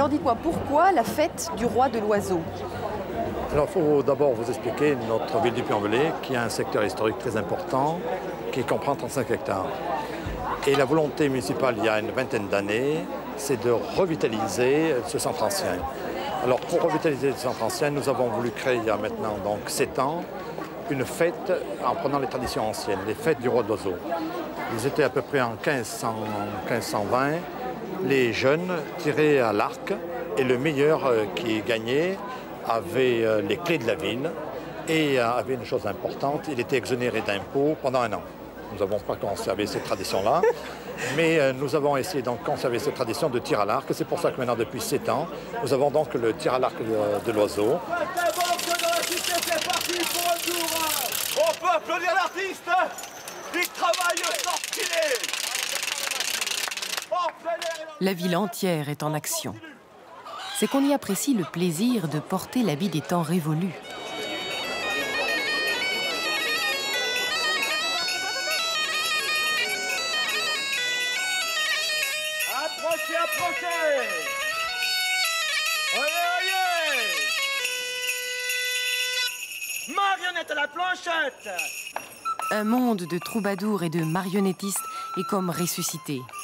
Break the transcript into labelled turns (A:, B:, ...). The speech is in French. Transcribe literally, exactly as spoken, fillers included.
A: Alors dites-moi, pourquoi la fête du roi de l'oiseau?
B: Alors, il faut d'abord vous expliquer notre ville du Puy-en-Velay, qui a un secteur historique très important, qui comprend trente-cinq hectares. Et la volonté municipale, il y a une vingtaine d'années, c'est de revitaliser ce centre ancien. Alors, pour revitaliser ce centre ancien, nous avons voulu créer, il y a maintenant donc sept ans, une fête en prenant les traditions anciennes, les fêtes du roi de l'oiseau. Ils étaient à peu près en quinze cents, quinze cent vingt. Les jeunes tiraient à l'arc et le meilleur qui gagnait avait les clés de la ville et avait une chose importante, il était exonéré d'impôts pendant un an. Nous n'avons pas conservé cette tradition-là, mais nous avons essayé de conserver cette tradition de tir à l'arc. C'est pour ça que maintenant, depuis sept ans, nous avons donc le tir à l'arc de, de l'oiseau.
C: On peut applaudir l'artiste. Il travaille sans filer.
D: La ville entière est en action. C'est qu'on y apprécie le plaisir de porter l'habit des temps révolus.
C: Approchez, approchez. Oyez, oyez. Marionnette à la planchette.
D: Un monde de troubadours et de marionnettistes est comme ressuscité.